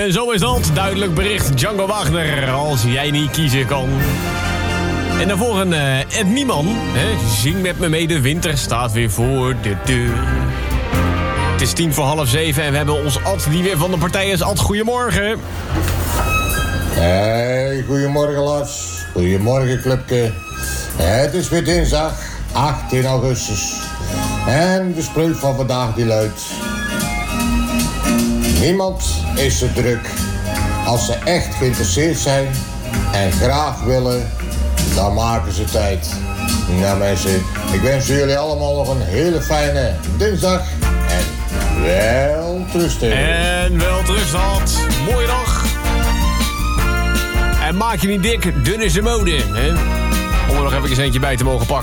En zo is dat. Duidelijk bericht Django Wagner. Als jij niet kiezen kan. En daarvoor een Ed Nieman. Zing met me mee, de winter staat weer voor de deur. Het is 6:50 en we hebben ons Ad die weer van de partij is. Ad, goedemorgen. Hey, goedemorgen Lars. Goedemorgen clubke. Het is weer dinsdag, 18 augustus. En de spreuk van vandaag die luidt: niemand is te druk. Als ze echt geïnteresseerd zijn en graag willen, dan maken ze tijd. Nou mensen, ik wens jullie allemaal nog een hele fijne dinsdag. En wel trusten. En wel trusten, Ad. Mooie dag. En maak je niet dik, dun is de mode. Hè? Om er nog even eentje bij te mogen pakken.